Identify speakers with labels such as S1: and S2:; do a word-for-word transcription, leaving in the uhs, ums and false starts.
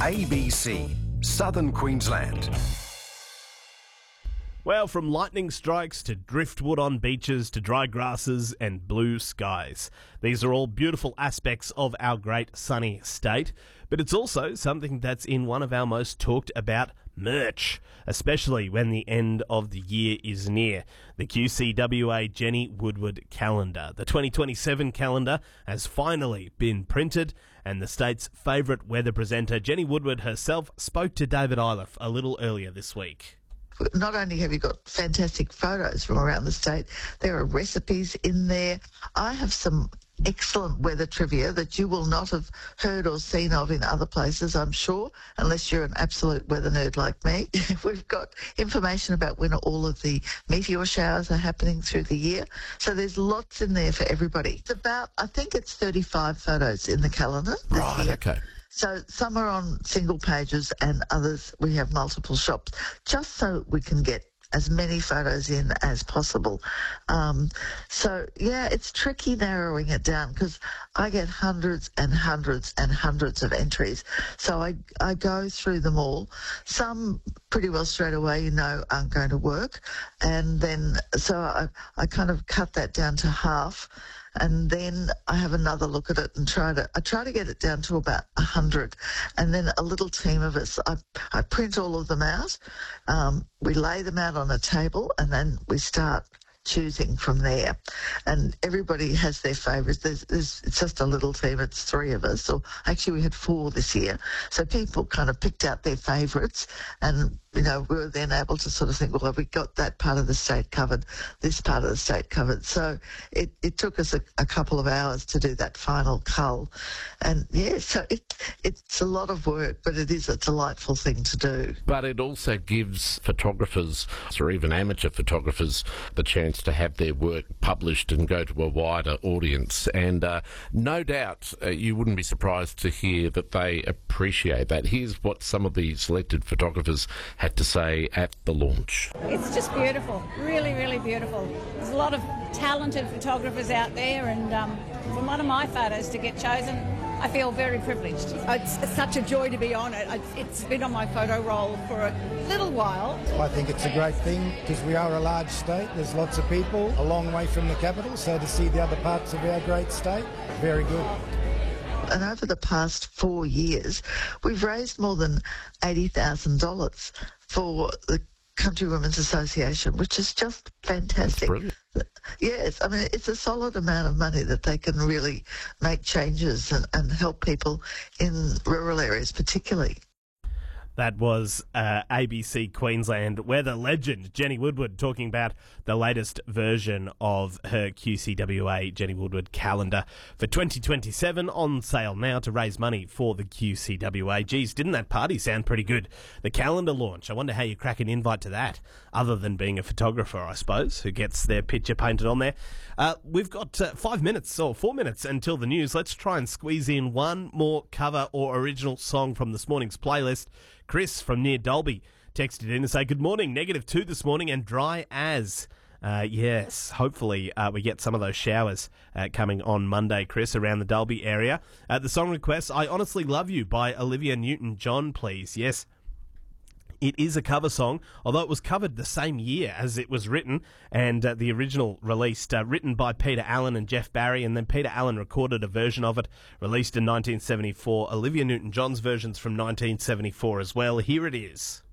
S1: A B C, Southern Queensland.
S2: Well, from lightning strikes to driftwood on beaches to dry grasses and blue skies. These are all beautiful aspects of our great sunny state, but it's also something that's in one of our most talked about merch, especially when the end of the year is near. The Q C W A Jenny Woodward calendar. The twenty twenty-seven calendar has finally been printed, and the state's favourite weather presenter, Jenny Woodward herself, spoke to David Iliff a little earlier this week.
S3: Not only have you got fantastic photos from around the state, there are recipes in there. I have some excellent weather trivia that you will not have heard or seen of in other places, I'm sure, unless you're an absolute weather nerd like me. We've got information about when all of the meteor showers are happening through the year. So there's lots in there for everybody. It's about, I think it's thirty-five photos in the calendar.
S4: Right, okay.
S3: So some are on single pages and others we have multiple shops, just so we can get as many photos in as possible. Um, so, yeah, it's tricky narrowing it down because I get hundreds and hundreds and hundreds of entries. So I, I go through them all. Some pretty well straight away, you know, aren't going to work. And then, so I, I kind of cut that down to half. And then I have another look at it and try to, I try to get it down to about a hundred. And then a little team of us, I, I print all of them out. Um, we lay them out on a table and then we start choosing from there. And everybody has their favourites. There's, there's, it's just a little team. It's three of us. Or actually we had four this year. So people kind of picked out their favourites and, you know, we were then able to sort of think, well, we got that part of the state covered, this part of the state covered. So it, it took us a, a couple of hours to do that final cull. And, yeah, so it, it's a lot of work, but it is a delightful thing to do.
S4: But it also gives photographers, or even amateur photographers, the chance to have their work published and go to a wider audience. And uh, no doubt uh, you wouldn't be surprised to hear that they appreciate that. Here's what some of the selected photographers had to say at the launch.
S5: It's just beautiful, really, really beautiful. There's a lot of talented photographers out there, and um, for one of my photos to get chosen, I feel very privileged. It's such a joy to be on it. It's been on my photo roll for a little while.
S6: I think it's a great thing because we are a large state. There's lots of people a long way from the capital, so to see the other parts of our great state, very good.
S3: And over the past four years, we've raised more than eighty thousand dollars for the Country Women's Association, which is just fantastic.
S4: That's brilliant.
S3: Yes, I mean, it's a solid amount of money that they can really make changes and, and help people in rural areas particularly.
S2: That was uh, A B C Queensland weather legend Jenny Woodward talking about the latest version of her Q C W A Jenny Woodward calendar for twenty twenty-seven, on sale now to raise money for the Q C W A. Geez, didn't that party sound pretty good? The calendar launch. I wonder how you crack an invite to that, other than being a photographer, I suppose, who gets their picture painted on there. Uh, we've got uh, five minutes or four minutes until the news. Let's try and squeeze in one more cover or original song from this morning's playlist. Chris from near Dalby texted in to say, good morning, negative two this morning and dry as. Uh, yes, hopefully uh, we get some of those showers uh, coming on Monday, Chris, around the Dalby area. Uh, the song request, I Honestly Love You by Olivia Newton-John, please. Yes, it is a cover song, although it was covered the same year as it was written, and uh, the original released, uh, written by Peter Allen and Jeff Barry, and then Peter Allen recorded a version of it, released in nineteen seventy-four. Olivia Newton-John's version's from nineteen seventy-four as well. Here it is.